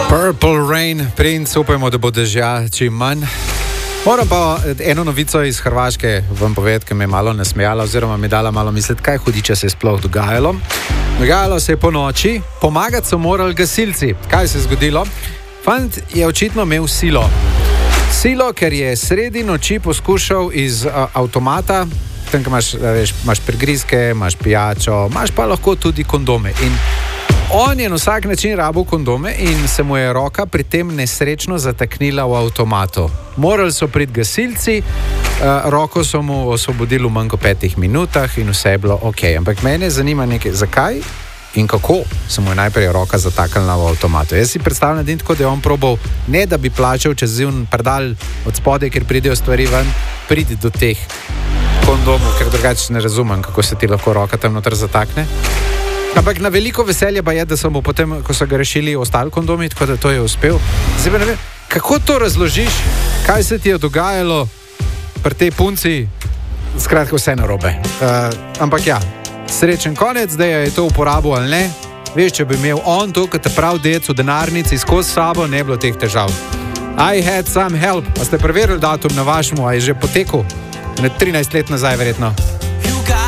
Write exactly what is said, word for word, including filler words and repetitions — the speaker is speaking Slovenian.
Purple Rain, Prince, upajmo, da bo dežja čim manj. Moram pa eno novico iz Hrvaške vam povedati, ki me je malo nasmejala oziroma mi dala malo misliti, kaj hudiče se je sploh dogajalo. Dogajalo se je po noči, pomagati so morali gasilci. Kaj se je zgodilo? Fant je očitno imel silo. Silo, ker je sredi noči poskušal iz uh, avtomata, tam, ko imaš, veš, imaš prigrizke, imaš pijačo, imaš pa lahko tudi kondome. In on je na vsak način rabil kondome in se mu je roka pri tem nesrečno zataknila v avtomatu. Morali so priti gasilci, uh, roko so mu osvobodili v manj kot petih minutah in vse je bilo ok. Ampak mene zanima nekaj, zakaj in kako se mu je najprej roka zataknila v avtomatu. Jaz si predstavljam, da je tako, da je on probal, ne da bi plačal čez zivn predal od spodaj, ker pridejo stvari ven, pridi do teh kondomov, ker drugače ne razumem, kako se ti lahko roka tam noter zatakne. Ampak na veliko veselje pa je, da so mu potem, ko so ga rešili, ostali kondomi, tako da to je uspel. Zdaj pa ne vem, kako to razložiš, kaj se ti je dogajalo pri tej punci, skratka vse narobe. Uh, ampak ja, srečen konec, da je to uporabil ali ne. Veš, če bi imel on to, kot te prav dec v denarnici skozi sabo, ne bilo teh težav. I had some help. A ste preverili datum na vašemu, a je že potekel? trinajst let nazaj verjetno.